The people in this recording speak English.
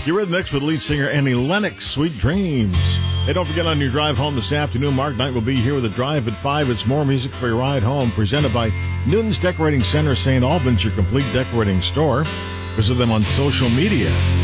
Eurythmics with lead singer Annie Lennox, Sweet Dreams. Hey, don't forget on your drive home this afternoon, Mark Knight will be here with a drive at 5. It's more music for your ride home, presented by Newton's Decorating Center, St. Albans, your complete decorating store. Visit them on social media.